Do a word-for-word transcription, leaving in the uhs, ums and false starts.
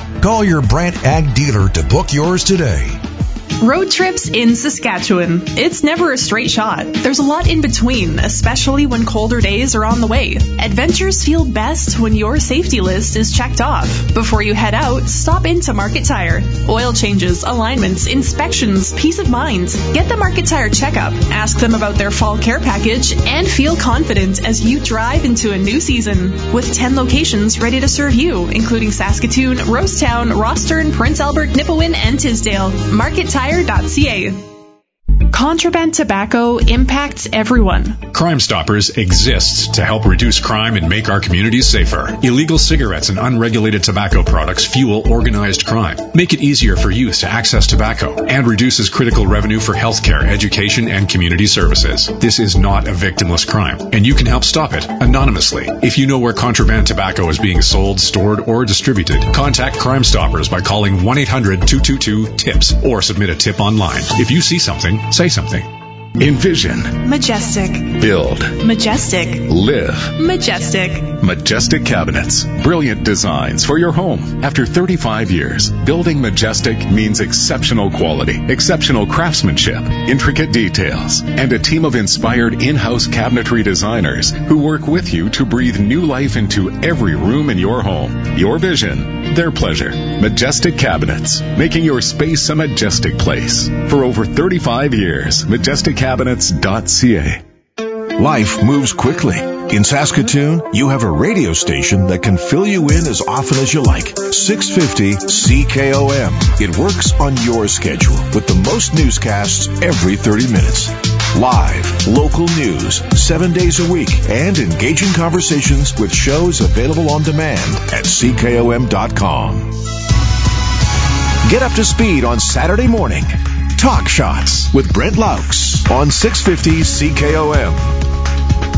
Call your Brandt Ag dealer to book yours today. Road trips in Saskatchewan. It's never a straight shot. There's a lot in between, especially when colder days are on the way. Adventures feel best when your safety list is checked off. Before you head out, stop into Market Tire. Oil changes, alignments, inspections, peace of mind. Get the Market Tire checkup, ask them about their fall care package, and feel confident as you drive into a new season. With ten locations ready to serve you, including Saskatoon, Rosetown, Rostern, Prince Albert, Nipawin, and Tisdale. Market Tire dot c a. Contraband tobacco impacts everyone. Crime Stoppers exists to help reduce crime and make our communities safer. Illegal cigarettes and unregulated tobacco products fuel organized crime, make it easier for youth to access tobacco, and reduces critical revenue for healthcare, education, and community services. This is not a victimless crime, and you can help stop it anonymously. If you know where contraband tobacco is being sold, stored, or distributed, contact Crime Stoppers by calling one eight hundred two two two TIPS or submit a tip online. If you see something, say something. Envision. Majestic. Build. Majestic. Live. Majestic. Majestic Cabinets. Brilliant designs for your home. After thirty-five years, building Majestic means exceptional quality, exceptional craftsmanship, intricate details, and a team of inspired in-house cabinetry designers who work with you to breathe new life into every room in your home. Your vision, their pleasure. Majestic Cabinets, making your space a majestic place. For over thirty-five years, majestic cabinets dot c a. Life moves quickly. In Saskatoon, you have a radio station that can fill you in as often as you like. six fifty C K O M. It works on your schedule with the most newscasts every thirty minutes. Live, local news, seven days a week, and engaging conversations with shows available on demand at C K O M dot com. Get up to speed on Saturday morning. Talk Shots with Brent Laux on six fifty C K O M.